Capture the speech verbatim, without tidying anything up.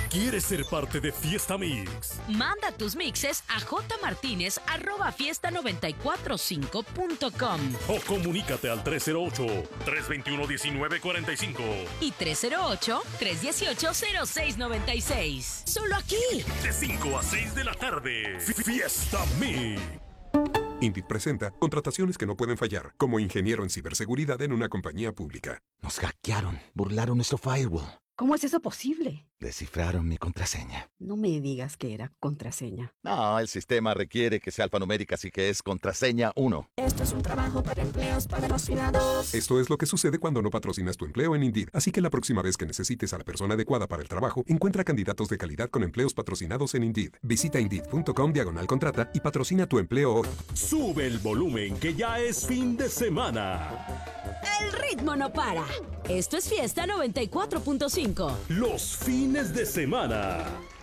¿Quieres ser parte de Fiesta Mix? Manda tus mixes a jmartinez arroba fiesta noventa y cuatro cinco punto com o comunícate al tres cero ocho, tres dos uno, uno nueve cuatro cinco y tres cero ocho, tres uno ocho, cero seis nueve seis. Solo aquí. De cinco a seis de la tarde. Fiesta Mix. Indeed presenta contrataciones que no pueden fallar, como ingeniero en ciberseguridad en una compañía pública. Nos hackearon, burlaron nuestro firewall. ¿Cómo es eso posible? Descifraron mi contraseña. No me digas que era contraseña. No, el sistema requiere que sea alfanumérica, así que es contraseña uno. Esto es un trabajo para empleos patrocinados. Esto es lo que sucede cuando no patrocinas tu empleo en Indeed. Así que la próxima vez que necesites a la persona adecuada para el trabajo, encuentra candidatos de calidad con empleos patrocinados en Indeed. Visita Indeed.com diagonal contrata y patrocina tu empleo hoy. Sube el volumen que ya es fin de semana. El ritmo no para. Esto es Fiesta noventa y cuatro punto cinco. Los fines de semana.